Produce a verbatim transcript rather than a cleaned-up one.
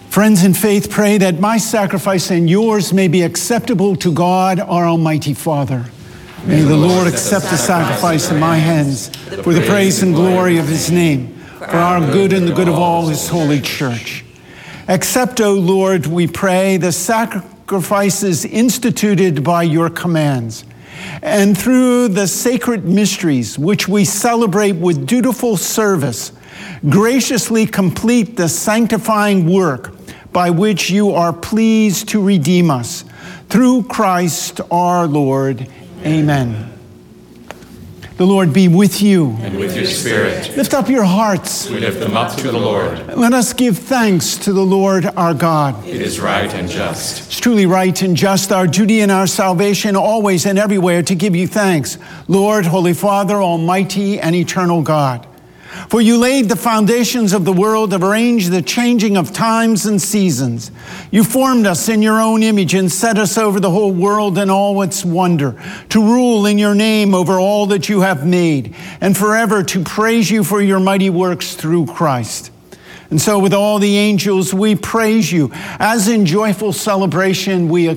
Friends in faith, pray that my sacrifice and yours may be acceptable to God, our Almighty Father. May the Lord accept the sacrifice in my hands for the praise and glory of his name, for our good and the good of all his holy church. Accept, O Lord, we pray, the sacrifices instituted by your commands, and through the sacred mysteries which we celebrate with dutiful service, graciously complete the sanctifying work by which you are pleased to redeem us. Through Christ our Lord. Amen. The Lord be with you. And with your spirit. Lift up your hearts. We lift them up to the Lord. Let us give thanks to the Lord our God. It is right and just. It's truly right and just, our duty and our salvation, always and everywhere, to give you thanks, Lord, Holy Father, Almighty and eternal God. For you laid the foundations of the world, arranged the changing of times and seasons. You formed us in your own image and set us over the whole world and all its wonder, to rule in your name over all that you have made, and forever to praise you for your mighty works through Christ. And so with all the angels we praise you, as in joyful celebration we